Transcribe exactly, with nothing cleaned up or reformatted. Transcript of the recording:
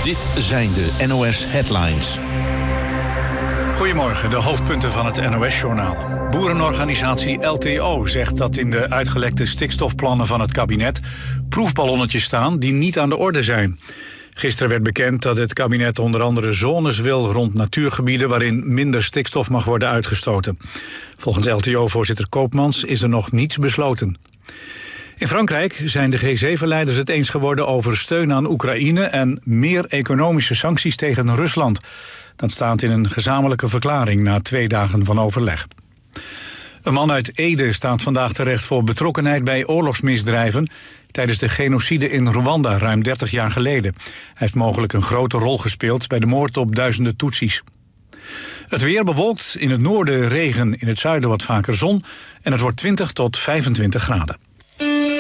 Dit zijn de N O S-headlines. Goedemorgen, de hoofdpunten van het N O S-journaal. Boerenorganisatie L T O zegt dat in de uitgelekte stikstofplannen van het kabinet proefballonnetjes staan die niet aan de orde zijn. Gisteren werd bekend dat het kabinet onder andere zones wil rond natuurgebieden waarin minder stikstof mag worden uitgestoten. Volgens L T O-voorzitter Koopmans is er nog niets besloten. In Frankrijk zijn de G zeven leiders het eens geworden over steun aan Oekraïne en meer economische sancties tegen Rusland. Dat staat in een gezamenlijke verklaring na twee dagen van overleg. Een man uit Ede staat vandaag terecht voor betrokkenheid bij oorlogsmisdrijven tijdens de genocide in Rwanda ruim dertig jaar geleden. Hij heeft mogelijk een grote rol gespeeld bij de moord op duizenden Tutsis. Het weer bewolkt, in het noorden regen, in het zuiden wat vaker zon en het wordt twintig tot vijfentwintig graden.